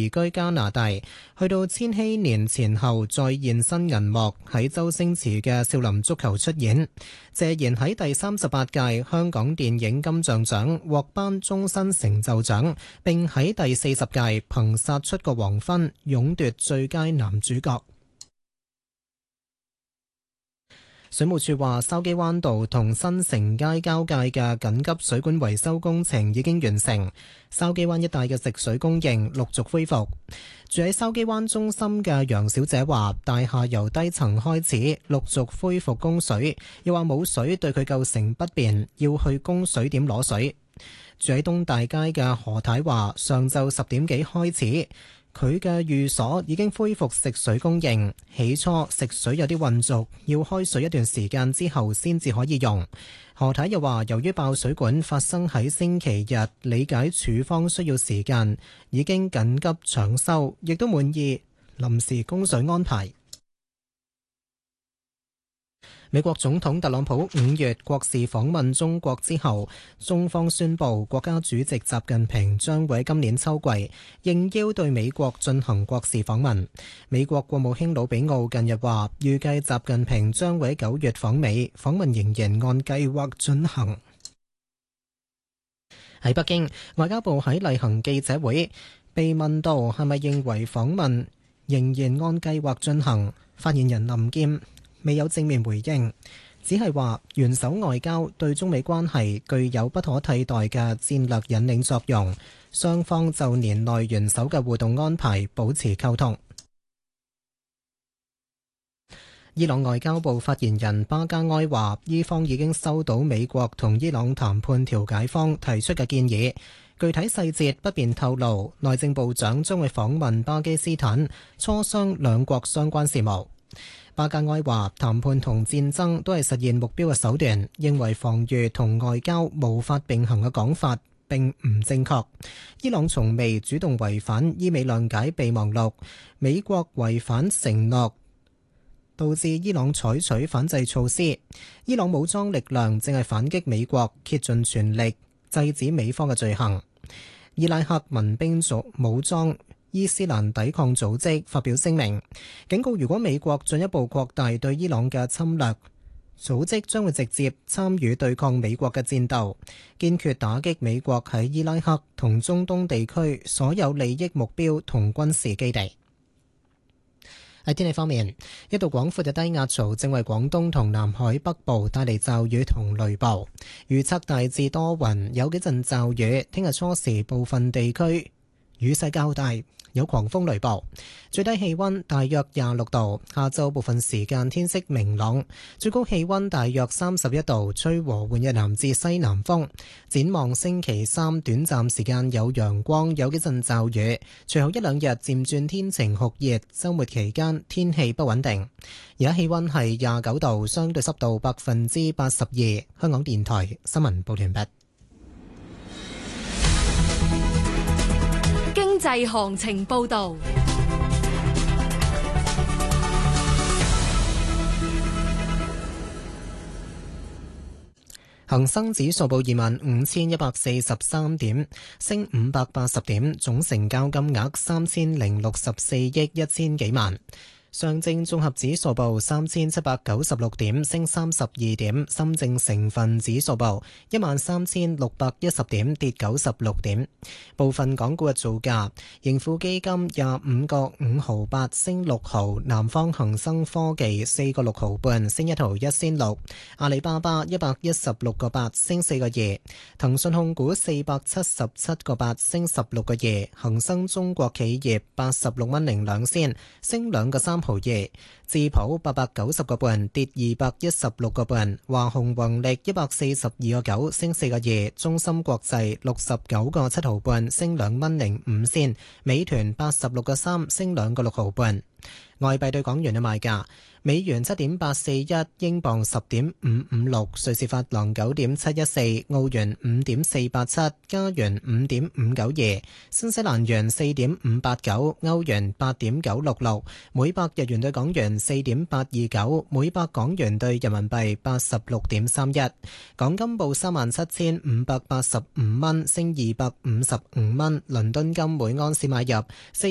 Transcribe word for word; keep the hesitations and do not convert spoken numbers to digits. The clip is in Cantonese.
移居加拿大，去到千禧年前後再現身銀幕，喺周星馳嘅少林足球出演。謝賢喺第三十八屆香港電影金像獎獲頒終身成就獎，並喺第四十屆憑殺出個黃昏勇奪最佳男主角。水務署話，筲箕灣道同新城街交界嘅緊急水管維修工程已經完成，筲箕灣一帶嘅食水供應陸續恢復。住喺筲箕灣中心嘅楊小姐話，大廈由低層開始陸續恢復供水，又話冇水對佢構成不便，要去供水點攞水。住喺東大街嘅何太話，上晝十點幾開始，佢嘅寓所已經恢復食水供應，起初食水有啲混濁，要開水一段時間之後先至可以用。何太又話，由於爆水管發生喺星期日，理解處方需要時間，已經緊急搶修，亦都滿意臨時供水安排。美國總統特朗普五月國事訪問中國之後，中方宣布國家主席習近平將會喺今年秋季應邀對美國進行國事訪問。美國國務卿魯比奧近日話，預計習近平將會喺九月訪美，訪問仍然按計劃進行。喺北京，外交部喺例行記者會被問到係咪認為訪問仍然按計劃進行，發言人林劍未有正面回應，只係話元首外交對中美關係具有不可替代嘅戰略引領作用，雙方就年內元首嘅互動安排保持溝通。伊朗外交部發言人巴加埃話，伊方已經收到美國同伊朗談判調解方提出嘅建議，具體細節不便透露。內政部長將會訪問巴基斯坦，磋商兩國相關事務。巴加埃話，談判同戰爭都係實現目標嘅手段，認為防禦同外交無法並行嘅講法並唔正確。伊朗從未主動違反伊美諒解備忘錄，美國違反承諾，導致伊朗採取反制措施。伊朗武裝力量正係反擊美國，竭盡全力制止美方嘅罪行。伊拉克民兵組武裝伊斯蘭抵抗組織發表聲明，警告如果美國進一步擴大對伊朗嘅侵略，組織將會直接參與對抗美國嘅戰鬥，堅決打擊美國喺伊拉克同中東地區所有利益目標同軍事基地。喺天氣方面，一道廣闊嘅低壓槽正為廣東同南海北部帶嚟驟雨同雷暴，預測大致多雲，有幾陣驟雨。聽日初時部分地區雨勢較大，有狂風雷暴，最低氣溫大約廿六度。下晝部分時間天色明朗，最高氣溫大約三十一度，吹和緩嘅南至西南風。展望星期三，短暫時間有陽光，有幾陣驟雨，隨後一兩日漸轉天晴酷熱。週末期間天氣不穩定。而家氣溫係廿九度，相對濕度百分之八十二。香港電台新聞報完畢。 經濟行情報道， 恒生指數報二萬五千一百四十三點，升五百八十點，總成交金額三千零六十四億一千幾萬。上證綜合指數報三千七百九十六點，升三十二點。深證成分指數報一萬三千六百一十點，跌九十六點。部分港股嘅造價：盈富基金廿五個五毫八，升六毫；南方恒生科技四個六毫半，升一毫一仙六；阿里巴巴一百一十六個八，升四個二；騰訊控股四百七十七個八，升十六個二；恒生中國企業八十六蚊零兩仙，升兩個三毫二，智普八百九十個半，跌二百一十六個半，華虹宏力一百四十二個九，升四個二，中芯國際六十九個七毫半，升兩蚊零五仙，美團八十六個三，升兩個六毫半。外幣對港元嘅賣價：美元七點八四一，英鎊十點五五六，瑞士法郎九點七一四，澳元五點四八七，加元五點五九二，新西蘭元四點五八九，歐元八點九六六，每百日元對港元四點八二九，每百港元對人民幣八十六點三一。港金報三萬七千五百八十五蚊，升二百五十五蚊。倫敦金每安士買入四